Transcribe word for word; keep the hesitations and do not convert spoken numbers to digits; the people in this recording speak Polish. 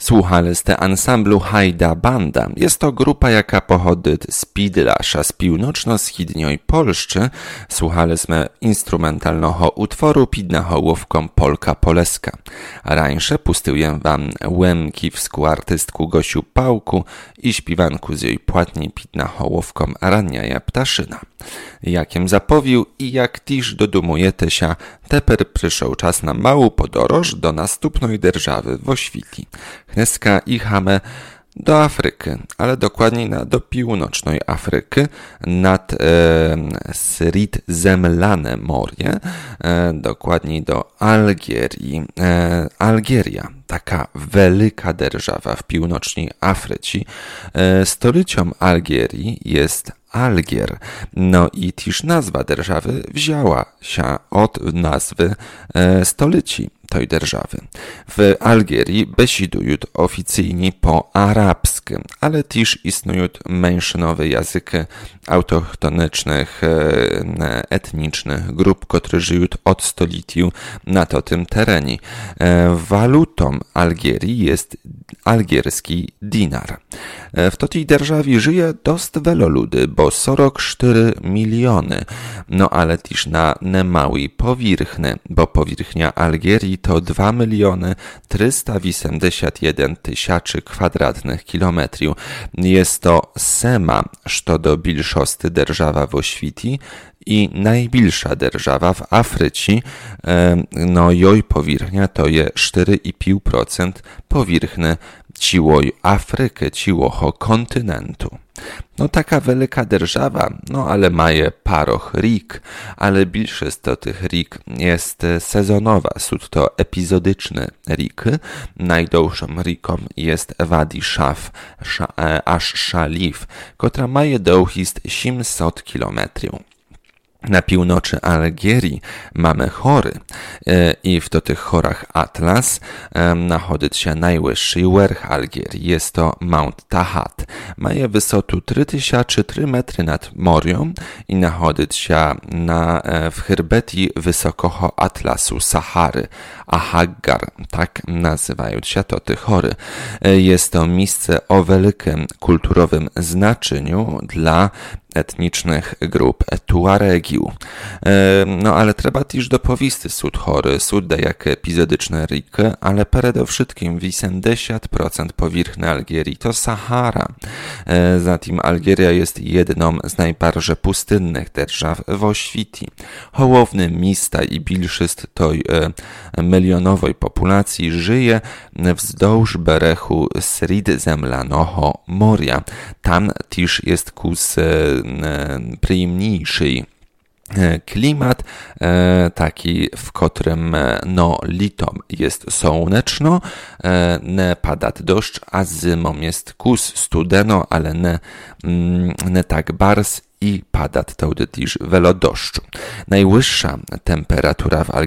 Słuchali ste ansamblu Hajda Banda. Jest to grupa, jaka pochodzi z Pidlasza, z północno-wschodniej Polszczy. Słuchaliśmy instrumentalnego utworu pід nahołówką Polka Poleska. Rańsze pustyję wam łemkiwską artystku Gosiu Pałku i śpiewanku z jej płatni pід nahołówką Ranjaja Ptaszyna. Jakiem zapowił i jak tiż dodumujete się, teper przyszł czas na małą podoroż do następnej dzierżawy w Oświti. Dneska jechamy do Afryki, ale dokładniej na, do północnej Afryki, nad e, Śródzemlane Morze, e, dokładniej do Algierii. E, Algieria, taka wielka dzierżawa w północnej Afryce. E, stolicą Algierii jest Algier. No i też nazwa dzierżawy wzięła się od nazwy e, stolicy tej dzierżawy. W Algierii besidują oficjalnie po arabsku, ale też istnieją mniejszynowe języki autochtonicznych, e, etnicznych grup, które żyją od stoleciu na to tym terenie. E, walutą Algierii jest algierski dinar. E, w tej dzierżawie żyje dość wielu ludzi, bo czterdzieści cztery miliony, no ale też na niemałej powierzchni, bo powierzchnia Algierii to dwa miliony trzysta osiemdziesiąt jeden tysięcy kwadratnych kilometrów. Jest to sema, co do większości dzierżawa w Oświti i najbliższa dzierżawa w Afryce, no jej powierzchnia to jest cztery i pół procent powierzchni całej Afryki, całego kontynentu. No taka wielka dzierżawa, no ale maje paroch rik, ale większość z tych rik jest sezonowa, są to epizodyczne riki. Najdłuższą riką jest Wadi Szaf, aż Szalif, która maje długość siedemset kilometrów. Na północy Algierii mamy hory e, i w tych horach Atlas e, znajduje się najwyższy werch Algierii. Jest to Mount Tahat. Maje wysotę trzy tysiące trzy metry nad morzem i znajduje się na, e, w herbetii wysokoho Atlasu Sahary. Ahaggar, tak nazywają się to te hory. E, jest to miejsce o wielkim kulturowym znaczeniu dla etnicznych grup Tuaregiu. No ale trzeba też dopowisty sud chory, sud jak epizodyczne riki, ale przede wszystkim osiemdziesiąt procent powierzchni Algierii to Sahara. Zatem Algieria jest jedną z najbardziej pustynnych dzierżaw w Oświti. Hołowne miasta i większość tej milionowej populacji żyje wzdłuż brzegu Śródzemlanego Morza. Tam też jest kus przyjemniejszy klimat, taki, w którym no litom jest słoneczno, nie pada deszcz, a zimą jest kus studeno, ale nie, nie tak bardzo i pada to też wiele deszczu. Najwyższa temperatura w